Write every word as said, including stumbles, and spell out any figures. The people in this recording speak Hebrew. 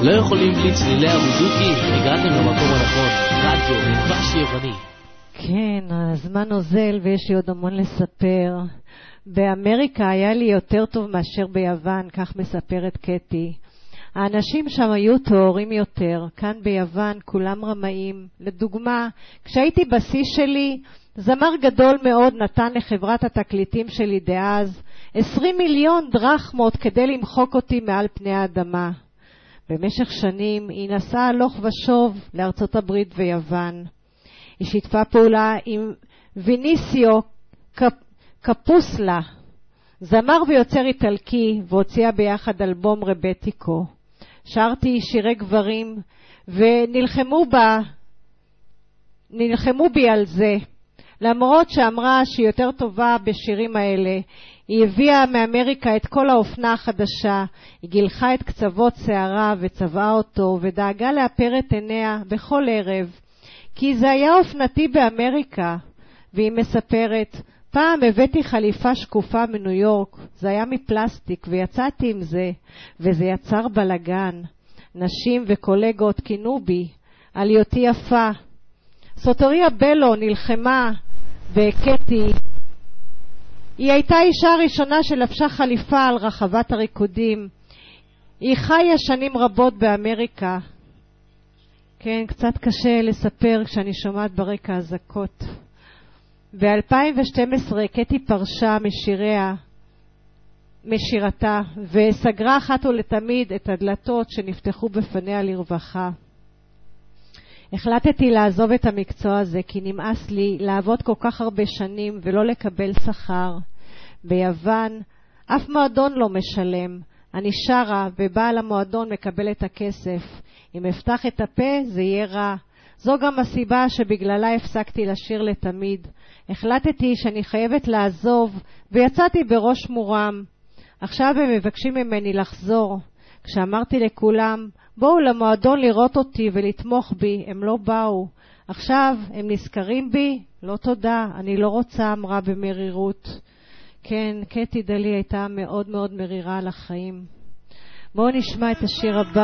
לא יכולים בלי צלילי הבוזוקי, הגעתם למקום הנכון, רדיו, דבש יווני. כן, הזמן עוזל ויש לי עוד המון לספר. באמריקה היה לי יותר טוב מאשר ביוון, כך מספרת קטי. האנשים שם היו טהורים יותר, כאן ביוון כולם רמאים. לדוגמה, כשהייתי בשיא שלי, זמר גדול מאוד נתן לחברת התקליטים שלי דאז עשרים מיליון דרחמות כדי למחוק אותי מעל פני האדמה. במשך שנים היא נסעה הלוך ושוב לארצות הברית ויוון. היא שיתפה פעולה עם ויניסיו קפ... קפוסלה, זמר ויוצר איטלקי, והוציאה ביחד אלבום רבטיקו. שרתי שירי גברים ונלחמו בה, נלחמו בי על זה. למרות שאמרה שהיא יותר טובה בשירים האלה, היא הביאה מאמריקה את כל האופנה החדשה, היא גילחה את קצוות שערה וצבעה אותו ודאגה לאפר את עיניה בכל ערב, כי זה היה אופנתי באמריקה. והיא מספרת, פעם הבאתי חליפה שקופה מניו יורק, זה היה מפלסטיק ויצאתי עם זה, וזה יצר בלגן. נשים וקולגות כינו בי על היותי יפה. סוטוריה בלו נלחמה בקטי. היא הייתה אישה הראשונה שלבשה חליפה על רחבת הריקודים. היא חיה שנים רבות באמריקה. כן, קצת קשה לספר כשאני שומעת ברקע הזקות. ב-אלפיים ושתים עשרה קטי פרשה משיריה, משירתה, וסגרה אחת ולתמיד את הדלתות שנפתחו בפניה לרווחה. החלטתי לעזוב את המקצוע הזה כי נמאס לי לעבוד כל כך הרבה שנים ולא לקבל שכר. ביוון אף מועדון לא משלם. אני שרה ובעל המועדון מקבל את הכסף. אם אפתח את הפה זה יהיה רע. זו גם הסיבה שבגללה הפסקתי לשיר לתמיד. החלטתי שאני חייבת לעזוב ויצאתי בראש מורם. עכשיו הם מבקשים ממני לחזור. כשאמרתי לכולם, בואו למועדון לראות אותי ולתמוך בי, הם לא באו. עכשיו הם נזכרים בי? לא תודה, אני לא רוצה, אמרה במרירות. כן, קטי דלי הייתה מאוד מאוד מרירה על החיים. בואו נשמע את השיר הבא.